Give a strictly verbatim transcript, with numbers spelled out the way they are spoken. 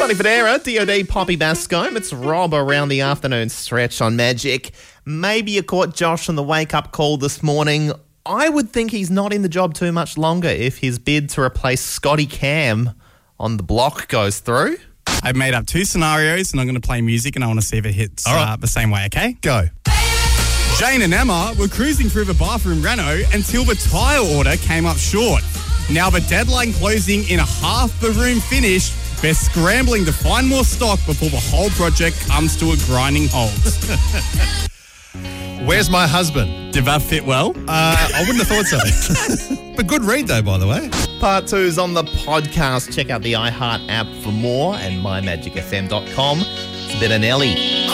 Sonny Fodera, D O D Poppy Bascombe. It's Rob around the afternoon stretch on Magic. Maybe you caught Josh on the wake-up call this morning. I would think he's not in the job too much longer if his bid to replace Scotty Cam on the block goes through. I've made up two scenarios and I'm going to play music and I want to see if it hits All right. uh, the same way, okay? Go. Jane and Emma were cruising through the bathroom reno until the tile order came up short. Now the deadline closing in a half the room finished, they're scrambling to find more stock before the whole project comes to a grinding halt. Where's my husband? Did that fit well? Uh, I wouldn't have thought so. But good read, though, by the way. Part two's on the podcast. Check out the iHeart app for more and my magic f m dot com. It's a bit of Nelly.